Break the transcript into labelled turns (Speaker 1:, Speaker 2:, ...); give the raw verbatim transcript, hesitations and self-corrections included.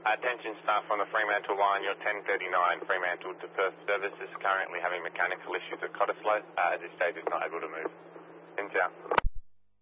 Speaker 1: Attention staff on the Fremantle line, your ten thirty-nine Fremantle to Perth service is currently having mechanical issues at Cottesloe. Uh, at this stage it's not able to move. Ends out.